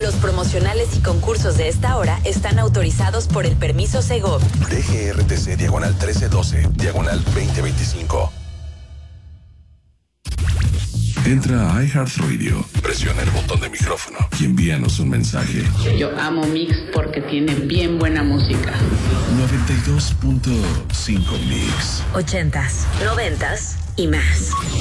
Los promocionales y concursos de esta hora están autorizados por el permiso Segov. DGRTC diagonal 1312, diagonal 2025. Entra a iHeartRadio, presiona el botón de micrófono y envíanos un mensaje. Yo amo Mix porque tiene bien buena música. 92.5 Mix. 80s, 90s y más.